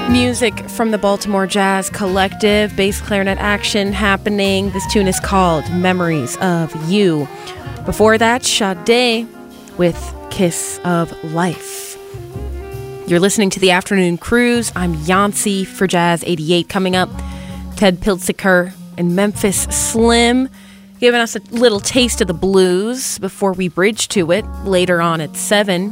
Music from the Baltimore Jazz Collective, bass clarinet action happening. This tune is called Memories of You. Before that, Sade with Kiss of Life. You're listening to the Afternoon Cruise. I'm Yancy for Jazz 88. Coming up, Ted Piltziker and Memphis Slim giving us a little taste of the blues before we bridge to it later on at 7.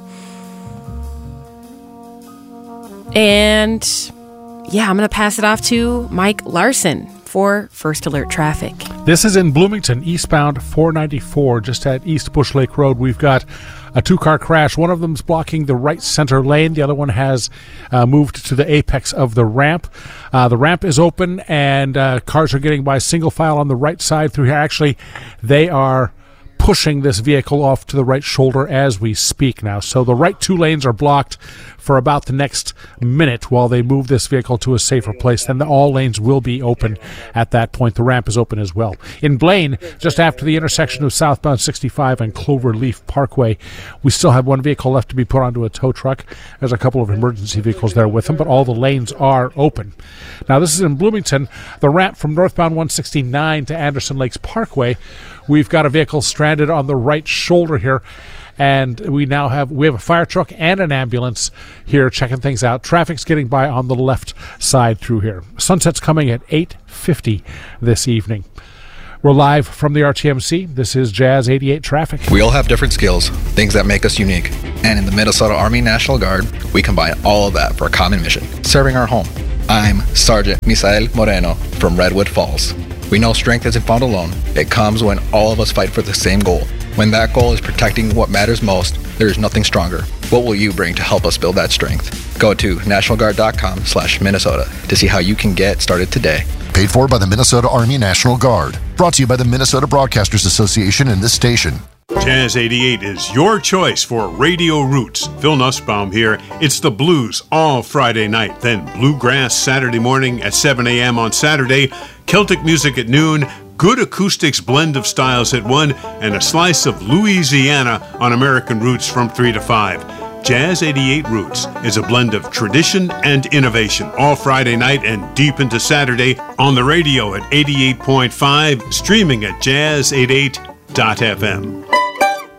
And yeah, I'm going to pass it off to Mike Larson for First Alert Traffic. This is in Bloomington, eastbound 494, just at East Bush Lake Road. We've got a two-car crash. One of them's blocking the right center lane. The other one has moved to the apex of the ramp. The ramp is open, and cars are getting by single file on the right side through here. Actually, they are pushing this vehicle off to the right shoulder as we speak now. So the right two lanes are blocked for about the next minute while they move this vehicle to a safer place. Then all lanes will be open at that point. The ramp is open as well. In Blaine, just after the intersection of southbound 65 and Cloverleaf Parkway, we still have one vehicle left to be put onto a tow truck. There's a couple of emergency vehicles there with them, but all the lanes are open. Now, this is in Bloomington. The ramp from northbound 169 to Anderson Lakes Parkway, we've got a vehicle stranded on the right shoulder here, and we have a fire truck and an ambulance here checking things out. Traffic's getting by on the left side through here. Sunset's coming at 8:50 this evening. We're live from the RTMC. This is Jazz 88 Traffic. We all have different skills, things that make us unique. And in the Minnesota Army National Guard, we combine all of that for a common mission, serving our home. I'm Sergeant Misael Moreno from Redwood Falls. We know strength isn't found alone. It comes when all of us fight for the same goal. When that goal is protecting what matters most, there is nothing stronger. What will you bring to help us build that strength? Go to nationalguard.com/Minnesota to see how you can get started today. Paid for by the Minnesota Army National Guard. Brought to you by the Minnesota Broadcasters Association and this station. Jazz 88 is your choice for Radio Roots. Phil Nussbaum here. It's the blues all Friday night, then bluegrass Saturday morning at 7 a.m. on Saturday, Celtic music at noon, good acoustics blend of styles at 1, and a slice of Louisiana on American Roots from 3 to 5. Jazz 88 Roots is a blend of tradition and innovation all Friday night and deep into Saturday on the radio at 88.5, streaming at jazz88.fm.